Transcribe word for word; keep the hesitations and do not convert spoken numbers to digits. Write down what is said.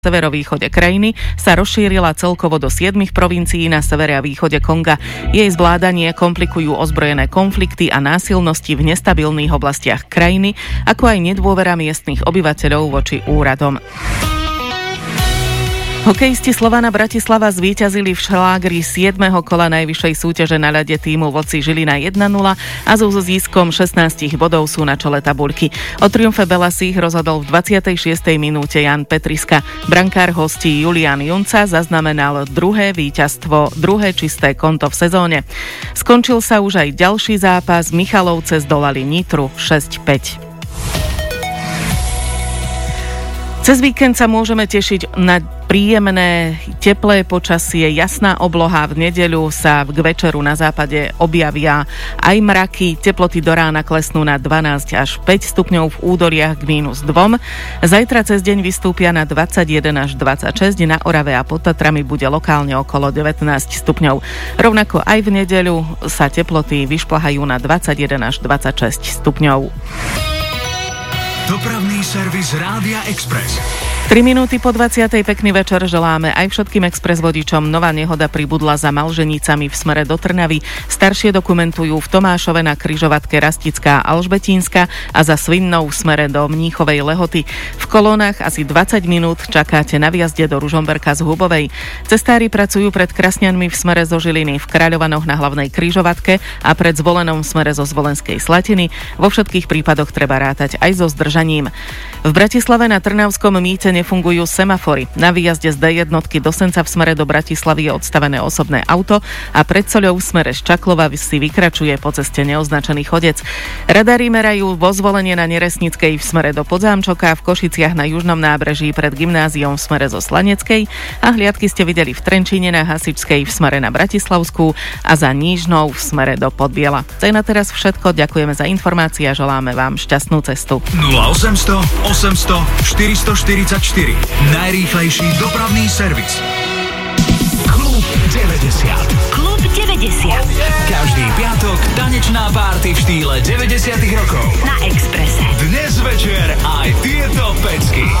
severovýchode krajiny sa rozšírila celkovo do siedmich provincií na severe a východe Konga. Jej zvládanie komplikujú ozbrojené konflikty a násilnosti v nestabilných oblastiach krajiny, ako aj nedôvera miestnych obyvateľov voči úradom. Hokejisti Slovana Bratislava zvíťazili v šlágri siedmeho kola najvyššej súťaže na ľade týmu Vlci Žilina jeden nula a so získom šestnásť bodov sú na čele tabuľky. O triumfe Belasích rozhodol v dvadsiatej šiestej minúte Jan Petriska. Brankár hostí Julián Junca zaznamenal druhé víťazstvo, druhé čisté konto v sezóne. Skončil sa už aj ďalší zápas, Michalovce zdolali Nitru šesť päť. Cez víkend sa môžeme tešiť na príjemné, teplé počasie, jasná obloha. V nedeľu sa k večeru na západe objavia aj mraky. Teploty do rána klesnú na dvanásť až päť stupňov, v údoliach k mínus dva. Zajtra cez deň vystúpia na dvadsaťjeden až dvadsaťšesť, na Orave a pod Tatrami bude lokálne okolo devätnásť stupňov. Rovnako aj v nedeľu sa teploty vyšplhajú na dvadsaťjeden až dvadsaťšesť stupňov. Dopravný servis Rádia Express. tri minúty po dvadsiatej pekný večer želáme aj všetkým Express vodičom. Nová nehoda pribudla za Malženicami v smere do Trnavy. Staršie dokumentujú v Tomášove na križovatke Rastická a Alžbetínska a za Svinnou v smere do Mníchovej Lehoty. V kolónach asi dvadsať minút čakáte na výjazde do Ružomberka z Hubovej. Cestári pracujú pred Krasňanmi v smere zo Žiliny, v Kráľovanoch na hlavnej križovatke a pred Zvolenom v smere zo Zvolenskej Slatiny. Vo všetkých prípadoch treba rátať aj so zdržaním. V Bratislave na Trnavskom mýte nefungujú semafory. Na výjazde z dé jednotky do Senca v smere do Bratislavy je odstavené osobné auto a pred Soľou v smere z Čaklova si vykračuje po ceste neoznačený chodec. Radári merajú vo Zvolenie na Neresnickej v smere do Podzámčoka, v Košiciach na Južnom nábreží pred gymnáziom v smere zo Slaneckej a hliadky ste videli v Trenčíne na Hasičskej v smere na Bratislavskú a za Nížnou v smere do Podbiela. To je na teraz všetko. Ďakujeme za informácie a želáme vám šťastnú cestu. nula osemsto osemsto štyristoštyridsaťštyri. Najrýchlejší dopravný servis. Klub deväťdesiat. Klub deväťdesiat. Každý piatok tanečná párty v štýle deväťdesiatych rokov. Na Expresse. Dnes večer aj tieto pecky.